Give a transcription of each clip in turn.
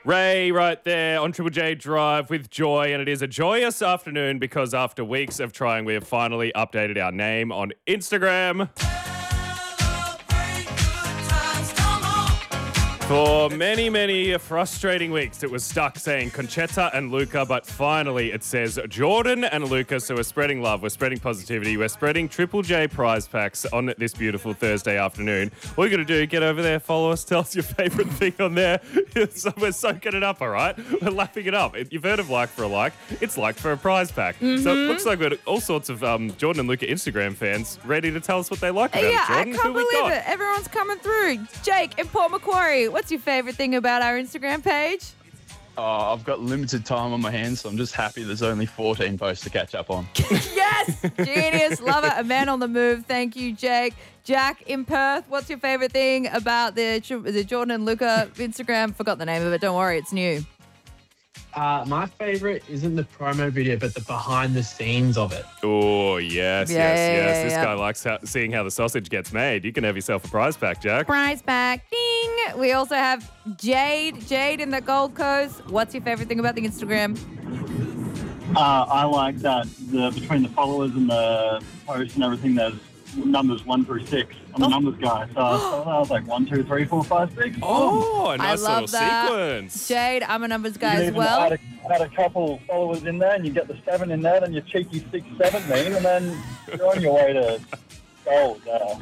Ray right there on Triple J Drive with Joy, and it is a joyous afternoon because after weeks of trying, we have finally updated our name on Instagram. For many, many frustrating weeks, it was stuck saying Conchetta and Luca, but finally it says Jordan and Luca. So we're spreading love, we're spreading positivity, we're spreading Triple J prize packs on this beautiful Thursday afternoon. All you got to do, get over there, follow us, tell us your favourite thing on there. So we're soaking it up, all right? We're lapping it up. You've heard of like for a like. It's like for a prize pack. Mm-hmm. So it looks like we've got all sorts of Jordan and Luca Instagram fans ready to tell us what they like about it, Jordan. I can't believe it. Everyone's coming through. Jake in Port Macquarie, what's your favourite thing about our Instagram page? Oh, I've got limited time on my hands, so I'm just happy there's only 14 posts to catch up on. Yes! Genius. Love it. A man on the move. Thank you, Jake. Jack in Perth, what's your favourite thing about the Jordan and Luca Instagram? Forgot the name of it. Don't worry, it's new. My favourite isn't the promo video, but the behind the scenes of it. Oh, yes. This guy likes seeing how the sausage gets made. You can have yourself a prize pack, Jack. Prize pack. Ding. We also have Jade. Jade in the Gold Coast. What's your favourite thing about the Instagram? I like that between the followers and the posts and everything, there's numbers 1 through 6. I'm a numbers guy, so I was like 1, 2, 3, 4, 5, 6. Oh, a nice I love little that. sequence. Jade, I'm a numbers guy You as can well. add a couple followers in there, and you get the 7 in there, then your cheeky 6, 7 meme, and then you're on your way to gold.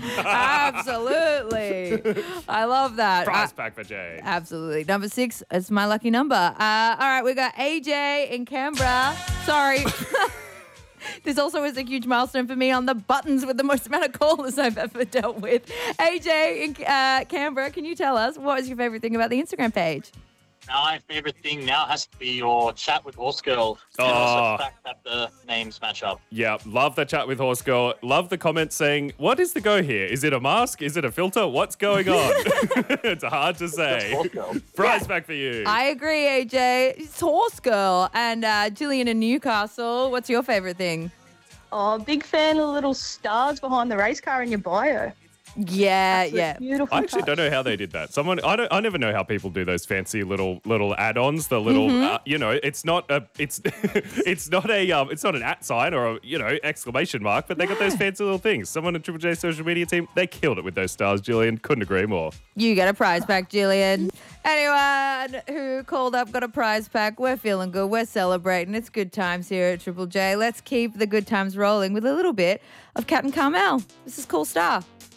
Absolutely. I love that. Prize pack for Jade. Absolutely. Number 6 is my lucky number. All right, we got AJ in Canberra. Sorry. This also is a huge milestone for me on the buttons with the most amount of callers I've ever dealt with. AJ in Canberra, can you tell us what is your favourite thing about the Instagram page? My favourite thing now has to be your chat with Horse Girl. Oh. Also the fact that the names match up. Yeah, love the chat with Horse Girl. Love the comments saying, what is the go here? Is it a mask? Is it a filter? What's going on? It's hard to say. Horse Girl. Prize back for you. I agree, AJ. It's Horse Girl. And Gillian in Newcastle, what's your favourite thing? Oh, big fan of the little stars behind the race car in your bio. Yeah. Beautiful. I actually don't know how they did that. I never know how people do those fancy little add-ons. The little, it's not an @ sign or a, exclamation mark, but they got those fancy little things. Someone in Triple J social media team, they killed it with those stars, Gillian. Couldn't agree more. You get a prize pack, Gillian. Anyone who called up got a prize pack. We're feeling good. We're celebrating. It's good times here at Triple J. Let's keep the good times rolling with a little bit of Captain Carmel. This is Cool Star.